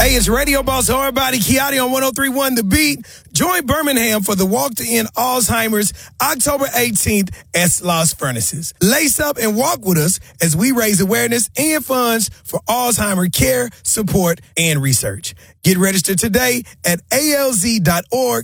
Hey, it's Radio Boss Hardbody Kiati on 103.1 The Beat. Join Birmingham for the Walk to End Alzheimer's October 18th at Los Furnaces. Lace up and walk with us as we raise awareness and funds for Alzheimer care, support, and research. Get registered today at alz.org.